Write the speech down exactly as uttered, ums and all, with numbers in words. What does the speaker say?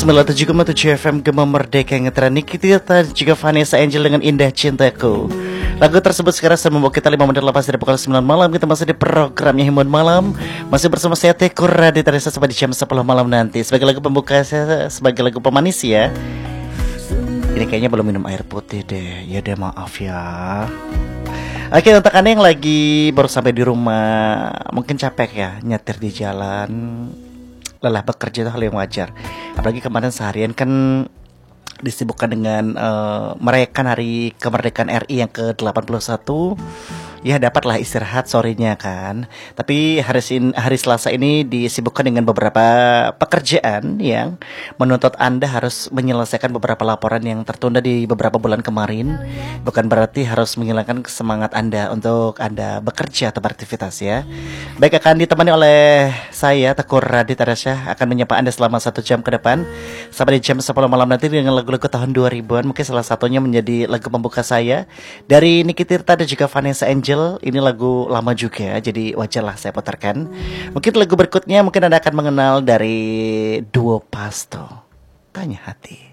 sembilan puluh tujuh koma tujuh F M Gema Merdeka yang ngetren Nikita juga Vanessa Angel dengan Indah Cintaku. Lagu tersebut sekarang sudah membawa kita lima menit lepas dari pukul sembilan malam. Kita masih di programnya Himbauan Malam. Masih bersama saya Tekur Radit Teresa sampai di jam sepuluh malam nanti. Sebagai lagu pembuka, saya sebagai lagu pemanis ya. Ini kayaknya belum minum air putih deh. Ya deh, maaf ya. Oke, untuk Anda yang lagi baru sampai di rumah, mungkin capek ya nyetir di jalan, lelah bekerja itu hal yang wajar. Apalagi kemarin seharian kan disibukkan dengan uh, merayakan hari kemerdekaan R I yang ke delapan puluh satu. Ya dapatlah istirahat sorenya kan. Tapi hari, sin, hari Selasa ini disibukkan dengan beberapa pekerjaan yang menuntut Anda harus menyelesaikan beberapa laporan yang tertunda di beberapa bulan kemarin. Bukan berarti harus menghilangkan semangat Anda untuk Anda bekerja atau beraktivitas ya. Baik, akan ditemani oleh saya Tekur Radit Teresa, akan menyapa Anda selama satu jam ke depan sampai di jam sepuluh malam nanti dengan lagu-lagu tahun dua ribuan. Mungkin salah satunya menjadi lagu pembuka saya dari Niki Tirta dan juga Vanessa Angel. Ini lagu lama juga, jadi wajarlah saya putarkan. Mungkin lagu berikutnya mungkin Anda akan mengenal dari duo Pasto, Tanya Hati.